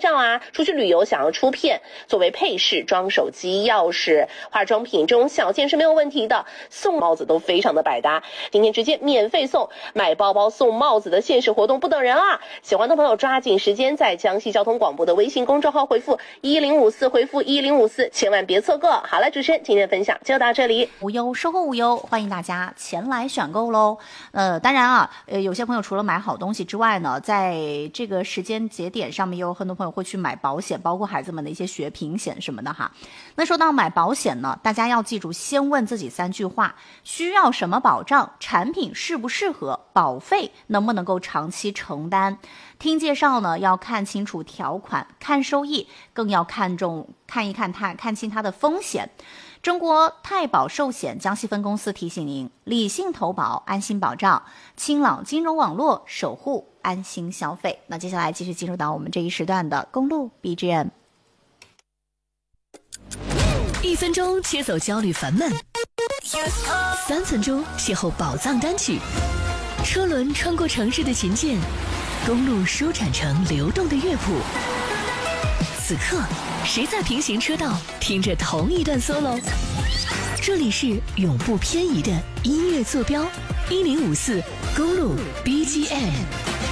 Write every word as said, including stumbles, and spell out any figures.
照啊，出去旅游想要出片，作为配饰、装手机、钥匙、化妆品这种小件是没有问题的，送帽子都非常的百搭。今天直接免费送，买包包送帽子的限时活动不等人啊！喜欢的朋友抓紧时间在江西交通广播的微信公众号回复一零五四，回复一零五四，千万别错过。好了，主持人今天的分享就到这里， 无忧售后无忧，欢迎大家前来选购喽。呃，当然啊，呃，有些朋友除了买好东西之外呢，在这个时间节点上面，也有很多朋友会去买保险，包括孩子们的一些学平险什么的哈。那说到买保险呢，大家要记住，先问自己三句话：需要什么保障？产品适不适合？保费能不能够长期承担？听介绍呢，要看清楚条款，看收益，更要看重看一看它，看清它的风险。中国太保寿险江西分公司提醒您：理性投保，安心保障，清朗金融网络，守护安心消费。那接下来继续进入到我们这一时段的公路 B G M。 一分钟切走焦虑烦闷，三分钟邂逅宝藏单曲，车轮穿过城市的琴键，公路舒展成流动的乐谱。此刻谁在平行车道听着同一段 solo？ 这里是永不偏移的音乐坐标一零五四公路 B G M。